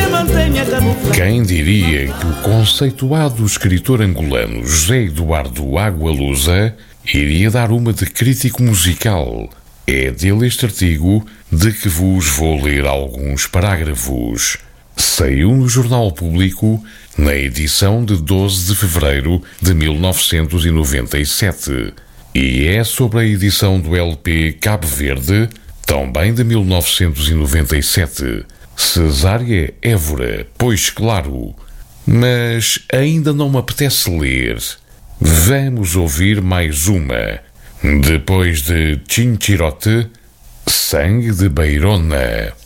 Quem diria que o conceituado escritor angolano José Eduardo Agualusa iria dar uma de crítico musical? É dele este artigo de que vos vou ler alguns parágrafos. Saiu no Jornal Público na edição de 12 de fevereiro de 1997 e é sobre a edição do LP Cabo Verde, também de 1997. Cesária Évora, pois claro, mas ainda não me apetece ler. Vamos ouvir mais uma. Depois de Chinchirote, Sangue de Beirona.